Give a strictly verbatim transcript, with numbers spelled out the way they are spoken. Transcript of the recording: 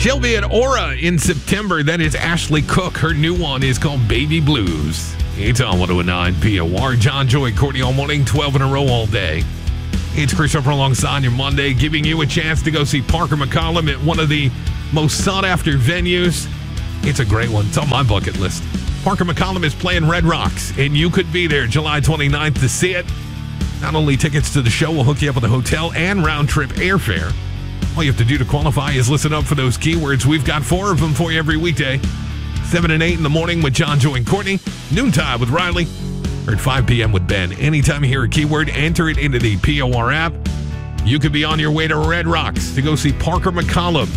She'll be at Aura in September. That is Ashley Cook. Her new one is called Baby Blues. It's on one oh nine P O R. John, Joy, Courtney all morning, twelve in a row all day. It's Chris Upper alongside your Monday, giving you a chance to go see Parker McCollum at one of the most sought-after venues. It's a great one. It's on my bucket list. Parker McCollum is playing Red Rocks, and you could be there July twenty-ninth to see it. Not only tickets to the show, we'll hook you up with a hotel and round-trip airfare. All you have to do to qualify is listen up for those keywords. We've got four of them for you every weekday. seven and eight in the morning with John, Joy, and Courtney. Noontime with Riley. Or at five p.m. with Ben. Anytime you hear a keyword, enter it into the P O R app. You could be on your way to Red Rocks to go see Parker McCollum.